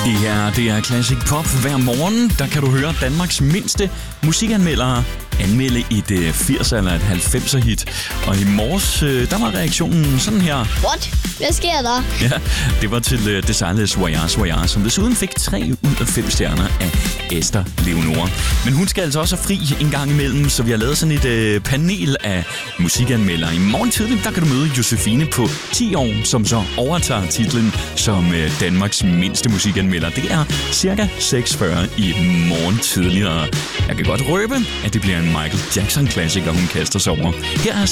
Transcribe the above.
Det her, det er Classic Pop. Hver morgen, der kan du høre Danmarks mindste musikanmeldere anmelde et 80'er eller et 90'er hit. Og i morges, der var reaktionen sådan her. What? Hvad sker der? Ja, det var til det sejlede Voyage Voyage, som desuden fik 3 ud af 5 stjerner af Esther Leonora. Men hun skal altså også have fri en gang imellem, så vi har lavet sådan et panel af musikanmeldere. I morgen tidligt, der kan du møde Josefine på 10 år, som så overtager titlen som Danmarks mindste musikanmelder. Det er cirka 6:40 i morgen tidligere. Jeg kan godt røbe, at det bliver en Michael Jackson-klassiker, hun kaster sig over. Her er